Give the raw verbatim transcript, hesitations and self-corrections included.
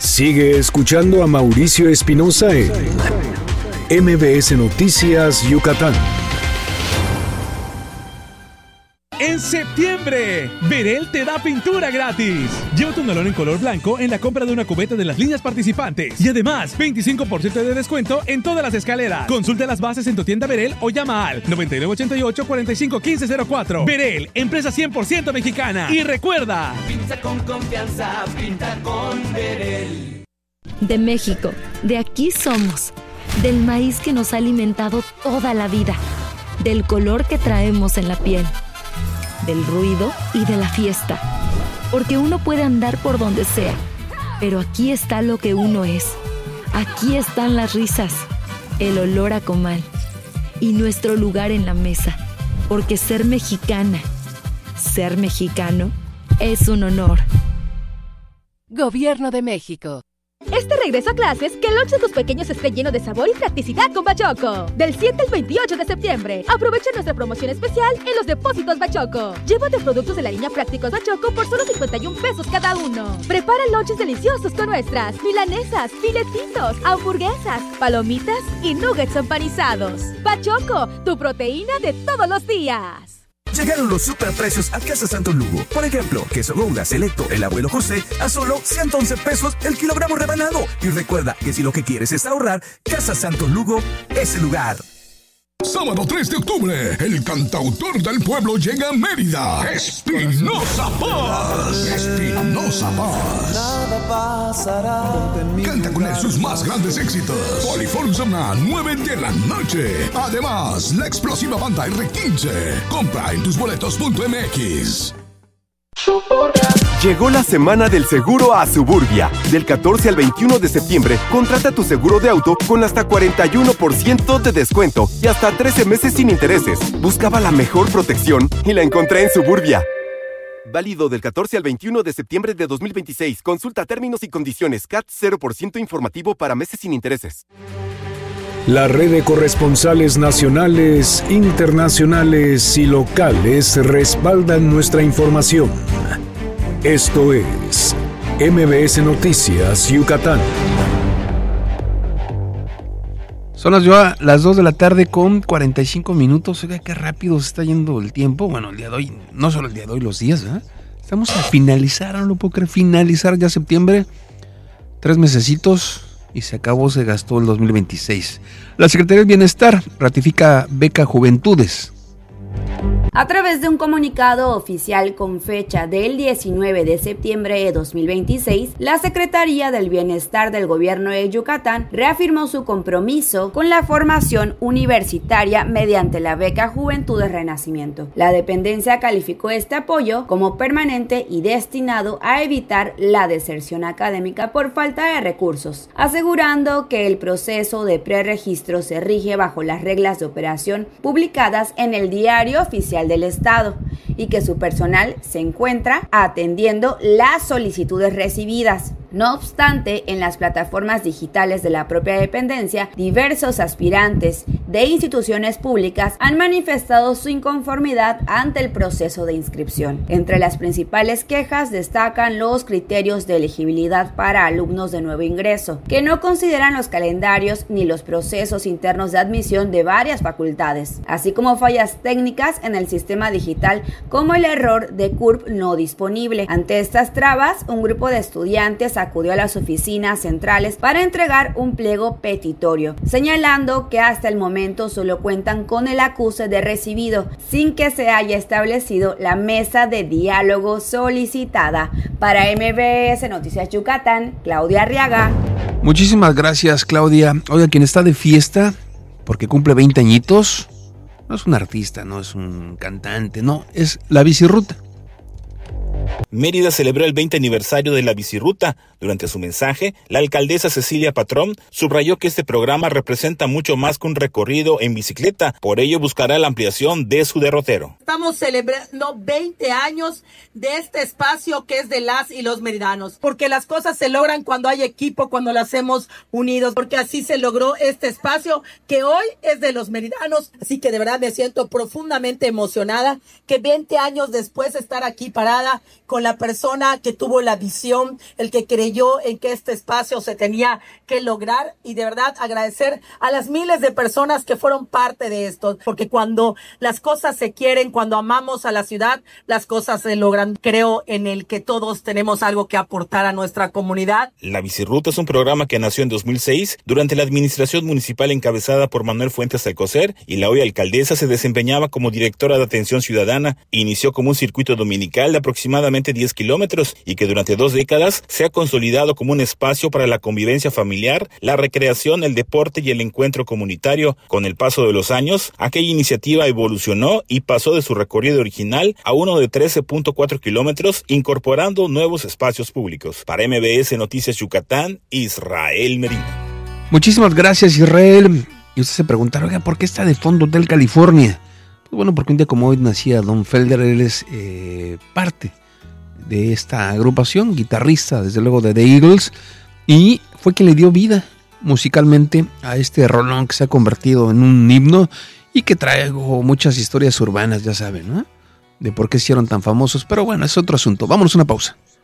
Sigue escuchando a Mauricio Espinosa en M B S Noticias Yucatán. En septiembre, Berel te da pintura gratis. Lleva tu galón en color blanco en la compra de una cubeta de las líneas participantes. Y además, veinticinco por ciento de descuento en todas las escaleras. Consulta las bases en tu tienda Berel o llama al noventa y nueve ochenta y ocho, cuarenta y cinco quince cero cuatro. Berel, empresa cien por ciento mexicana. Y recuerda, pinta con confianza, pinta con Berel. De México, de aquí somos. Del maíz que nos ha alimentado toda la vida. Del color que traemos en la piel. Del ruido y de la fiesta. Porque uno puede andar por donde sea, pero aquí está lo que uno es. Aquí están las risas, el olor a comal y nuestro lugar en la mesa. Porque ser mexicana, ser mexicano, es un honor. Gobierno de México. Este regreso a clases, que el lunch de tus pequeños esté lleno de sabor y practicidad con Bachoco. Del siete al veintiocho de septiembre, aprovecha nuestra promoción especial en los depósitos Bachoco. Llévate productos de la línea Prácticos Bachoco por solo cincuenta y un pesos cada uno. Prepara lunches deliciosos con nuestras milanesas, filetitos, hamburguesas, palomitas y nuggets empanizados. Bachoco, tu proteína de todos los días. Llegaron los superprecios a Casa Santos Lugo. Por ejemplo, queso Gouda Selecto El Abuelo José a solo ciento once pesos el kilogramo rebanado. Y recuerda que si lo que quieres es ahorrar, Casa Santos Lugo es el lugar. Sábado tres de octubre, el cantautor del pueblo llega a Mérida. Espinosa Paz. Espinosa Paz. Nada pasará. Canta con él sus más grandes éxitos. Poliforum Somna, nueve de la noche. Además, la explosiva banda erre quince. Compra en tus boletos punto eme equis. Llegó la semana del seguro a Suburbia. Del catorce al veintiuno de septiembre, contrata tu seguro de auto con hasta cuarenta y uno por ciento de descuento y hasta trece meses sin intereses. Buscaba la mejor protección y la encontré en Suburbia. Válido del catorce al veintiuno de septiembre de dos mil veintiséis. Consulta términos y condiciones. C A T cero por ciento informativo para meses sin intereses. La red de corresponsales nacionales, internacionales y locales respaldan nuestra información. Esto es M B S Noticias Yucatán. Son las, las dos de la tarde con cuarenta y cinco minutos. Oiga, qué rápido se está yendo el tiempo. Bueno, el día de hoy, no solo el día de hoy, los días, ¿eh? Estamos a finalizar, no lo puedo creer, finalizar ya septiembre. Tres mesecitos. Y se acabó, se gastó el dos mil veintiséis. La Secretaría del Bienestar ratifica beca Juventudes. A través de un comunicado oficial con fecha del diecinueve de septiembre de dos mil veintiséis, la Secretaría del Bienestar del Gobierno de Yucatán reafirmó su compromiso con la formación universitaria mediante la beca Juventudes Renacimiento. La dependencia calificó este apoyo como permanente y destinado a evitar la deserción académica por falta de recursos, asegurando que el proceso de preregistro se rige bajo las reglas de operación publicadas en el Diario Oficial del Estado y que su personal se encuentra atendiendo las solicitudes recibidas. No obstante, en las plataformas digitales de la propia dependencia, diversos aspirantes de instituciones públicas han manifestado su inconformidad ante el proceso de inscripción. Entre las principales quejas destacan los criterios de elegibilidad para alumnos de nuevo ingreso, que no consideran los calendarios ni los procesos internos de admisión de varias facultades, así como fallas técnicas en el sistema digital como el error de C U R P no disponible. Ante estas trabas, un grupo de estudiantes acudió a las oficinas centrales para entregar un pliego petitorio, señalando que hasta el momento solo cuentan con el acuse de recibido, sin que se haya establecido la mesa de diálogo solicitada. Para M B S Noticias Yucatán, Claudia Arriaga. Muchísimas gracias, Claudia. Oiga, quien está de fiesta porque cumple veinte añitos, no es un artista, no es un cantante, no, es la Bicirruta. Mérida celebró el veinte aniversario de la Bicirruta. Durante su mensaje, la alcaldesa Cecilia Patrón subrayó que este programa representa mucho más que un recorrido en bicicleta, por ello buscará la ampliación de su derrotero. Estamos celebrando veinte años de este espacio que es de las y los meridanos, porque las cosas se logran cuando hay equipo, cuando lo hacemos unidos, porque así se logró este espacio que hoy es de los meridanos, así que de verdad me siento profundamente emocionada que veinte años después de estar aquí parada, con la persona que tuvo la visión, el que creyó en que este espacio se tenía que lograr, y de verdad agradecer a las miles de personas que fueron parte de esto, porque cuando las cosas se quieren, cuando amamos a la ciudad, las cosas se logran. Creo en el que todos tenemos algo que aportar a nuestra comunidad. La Bicirruta es un programa que nació en dos mil seis durante la administración municipal encabezada por Manuel Fuentes Alcocer, y la hoy alcaldesa se desempeñaba como directora de atención ciudadana. Inició como un circuito dominical de aproximadamente diez kilómetros y que durante dos décadas se ha consolidado como un espacio para la convivencia familiar, la recreación, el deporte y el encuentro comunitario. Con el paso de los años, aquella iniciativa evolucionó y pasó de su recorrido original a uno de trece punto cuatro kilómetros, incorporando nuevos espacios públicos. Para M B S Noticias Yucatán, Israel Medina. Muchísimas gracias, Israel. Y usted se preguntará, oiga, ¿por qué está de fondo Hotel California? Pues bueno, porque un día como hoy nacía Don Felder. Él es eh, parte de esta agrupación, guitarrista, desde luego, de The Eagles, y fue quien le dio vida musicalmente a este rolón que se ha convertido en un himno y que trae muchas historias urbanas, ya saben, ¿no? De por qué hicieron tan famosos, pero bueno, es otro asunto. Vámonos a una pausa.